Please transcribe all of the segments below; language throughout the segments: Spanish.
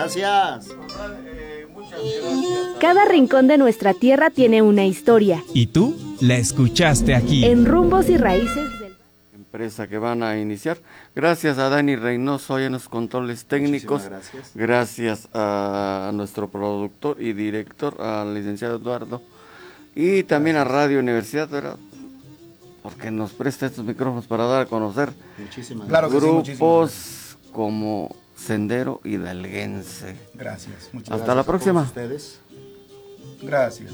Gracias. Muchas gracias. Cada rincón de nuestra tierra tiene una historia. ¿Y tú? La escuchaste aquí. En Rumbos y Raíces del... Empresa que van a iniciar. Gracias a Dani Reynoso en los controles técnicos. Gracias. Gracias a nuestro productor y director, al licenciado Eduardo. Y también a Radio Universidad, ¿verdad? Porque nos presta estos micrófonos para dar a conocer grupos como Sendero Hidalguense. Gracias. Muchas Hasta gracias la próxima. a ustedes. Gracias.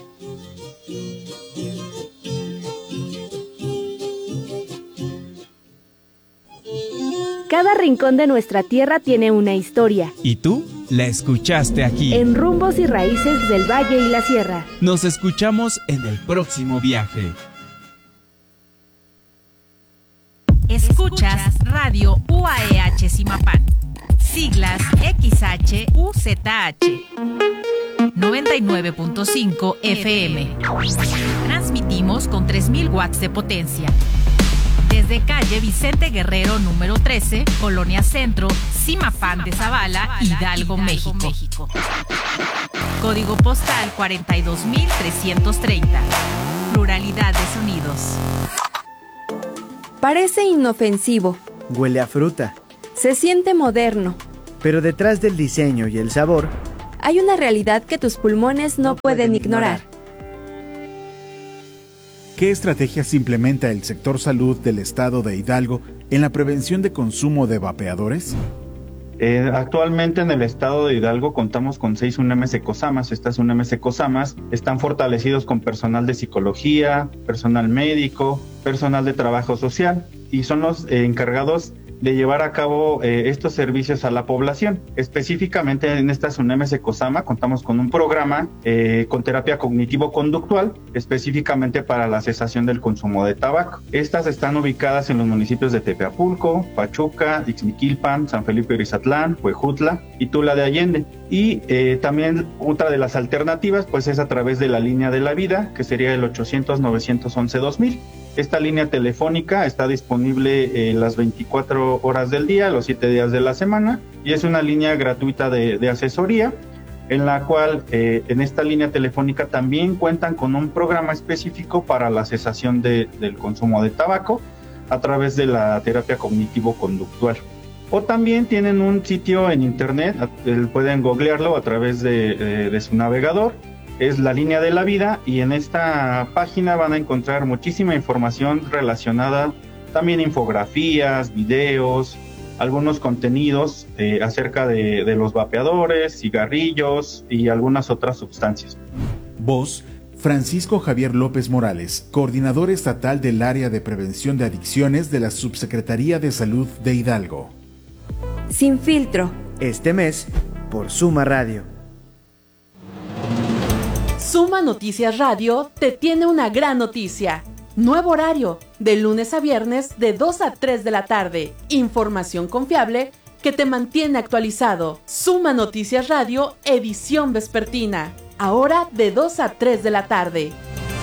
Cada rincón de nuestra tierra tiene una historia. ¿Y tú? La escuchaste aquí. En Rumbos y Raíces del Valle y la Sierra. Nos escuchamos en el próximo viaje. Escuchas Radio UAEH Zimapán. Siglas XHUZH. 99.5 FM. Transmitimos con 3000 watts de potencia. Desde calle Vicente Guerrero número 13, Colonia Centro, Zimapán de Zavala, Hidalgo, México. Código postal 42330. Pluralidad de sonidos. Parece inofensivo. Huele a fruta. Se siente moderno. Pero detrás del diseño y el sabor, hay una realidad que tus pulmones no pueden ignorar. ¿Qué estrategias implementa el sector salud del estado de Hidalgo en la prevención de consumo de vapeadores? Actualmente en el estado de Hidalgo contamos con 6 UNEMs Ecosamas. Estas UNEMs Ecosamas están fortalecidos con personal de psicología, personal médico, personal de trabajo social y son los encargados de llevar a cabo estos servicios a la población. Específicamente en estas UNEMs Ecosama contamos con un programa con terapia cognitivo-conductual, específicamente para la cesación del consumo de tabaco. Estas están ubicadas en los municipios de Tepeapulco, Pachuca, Ixmiquilpan, San Felipe Urizatlán, Huejutla y Tula de Allende. Y también otra de las alternativas pues es a través de la línea de la vida, que sería el 800-911-2000. Esta línea telefónica está disponible las 24 horas del día, los 7 días de la semana, y es una línea gratuita de asesoría, en la cual en esta línea telefónica también cuentan con un programa específico para la cesación del consumo de tabaco a través de la terapia cognitivo-conductual. O también tienen un sitio en internet, pueden googlearlo a través de su navegador. Es la línea de la vida y en esta página van a encontrar muchísima información relacionada, también infografías, videos, algunos contenidos acerca de los vapeadores, cigarrillos y algunas otras sustancias. Voz, Francisco Javier López Morales, coordinador estatal del área de prevención de adicciones de la Subsecretaría de Salud de Hidalgo. Sin filtro. Este mes, por Suma Radio. Suma Noticias Radio te tiene una gran noticia. Nuevo horario, de lunes a viernes de 2 a 3 de la tarde. Información confiable que te mantiene actualizado. Suma Noticias Radio, edición vespertina. Ahora de 2 a 3 de la tarde.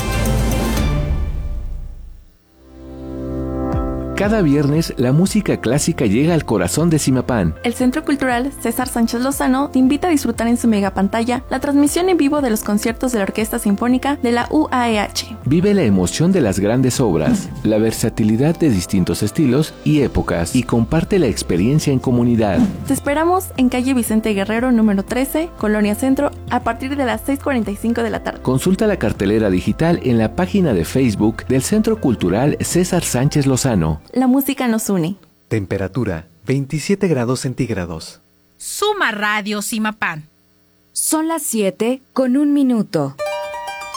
Cada viernes, la música clásica llega al corazón de Zimapán. El Centro Cultural César Sánchez Lozano te invita a disfrutar en su megapantalla la transmisión en vivo de los conciertos de la Orquesta Sinfónica de la UAEH. Vive la emoción de las grandes obras, la versatilidad de distintos estilos y épocas, y comparte la experiencia en comunidad. Te esperamos en calle Vicente Guerrero número 13, Colonia Centro, a partir de las 6:45 de la tarde. Consulta la cartelera digital en la página de Facebook del Centro Cultural César Sánchez Lozano. La música nos une. Temperatura 27 grados centígrados. Suma Radio Zimapán. Son las 7:01.